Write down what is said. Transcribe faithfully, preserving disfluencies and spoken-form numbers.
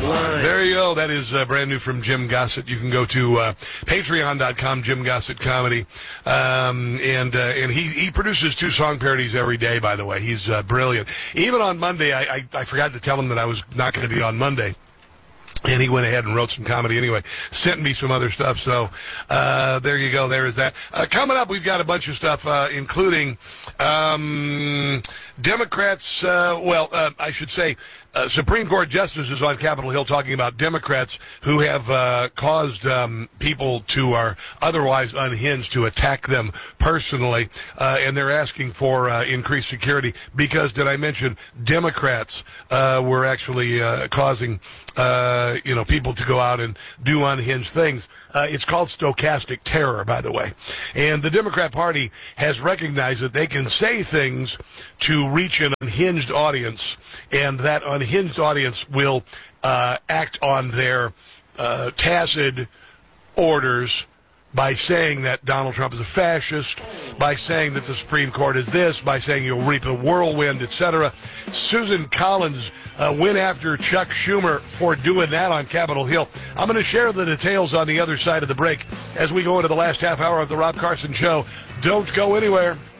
line. There you go. That is uh, brand new from Jim Gossett. You can go to uh, patreon dot com, Jim Gossett Comedy. Um, and uh, and he, he produces two song parodies every day, by the way. He's uh, brilliant. Even on Monday, I, I, I forgot to tell him that I was not going to be on Monday. And he went ahead and wrote some comedy anyway, sent me some other stuff. So uh, there you go. There is that. Uh, coming up, we've got a bunch of stuff, uh, including um, Democrats, uh, well, uh, I should say, uh, Supreme Court justices on Capitol Hill talking about Democrats who have uh, caused um, people to are otherwise unhinged to attack them personally, uh, and they're asking for uh, increased security because, did I mention, Democrats uh, were actually uh, causing uh, you know, people to go out and do unhinged things. Uh, it's called stochastic terror, by the way. And the Democrat Party has recognized that they can say things to reach an unhinged audience, and that unhinged audience will uh, act on their uh, tacit orders by saying that Donald Trump is a fascist, by saying that the Supreme Court is this, by saying you'll reap a whirlwind, et cetera. Susan Collins uh, went after Chuck Schumer for doing that on Capitol Hill. I'm going to share the details on the other side of the break as we go into the last half hour of the Rob Carson Show. Don't go anywhere.